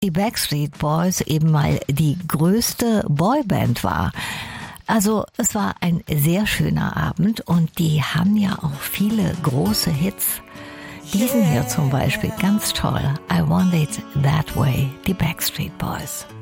die Backstreet Boys eben mal die größte Boyband war. Also es war ein sehr schöner Abend und die haben ja auch viele große Hits. Diesen hier zum Beispiel, ganz toll. I Want It That Way, die Backstreet Boys.